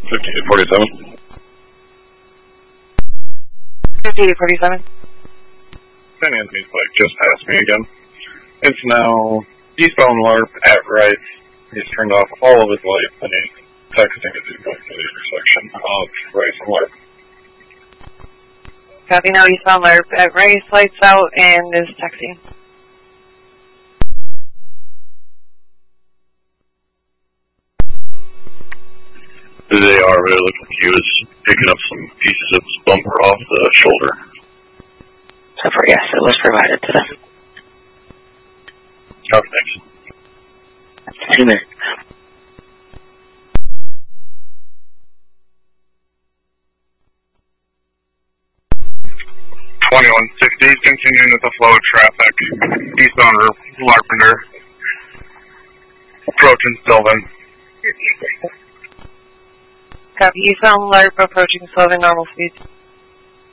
5847. 5847. San Anthony's Pike just passed me again. It's now eastbound LARP at right. He's turned off all of his lights and he's texting as he's going to the intersection of Rice and LARP. Copy, now eastbound LARP at Rice, lights out, and is texting. They are really looking like he was picking up some pieces of his bumper off the shoulder. So far, yes, it was provided to them. Copy, thanks. 2 minutes. Continuing with the flow of traffic. Eastbound Larpenter. Approaching Sylvan. Copy, eastbound LARP approaching Sylvan, normal speed.